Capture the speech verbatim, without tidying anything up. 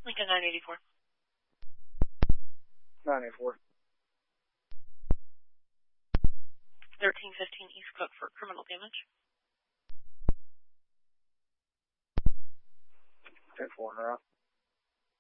Lincoln nine eighty-four. nine eighty-four. thirteen fifteen East Cook for criminal damage. ten four, in a row.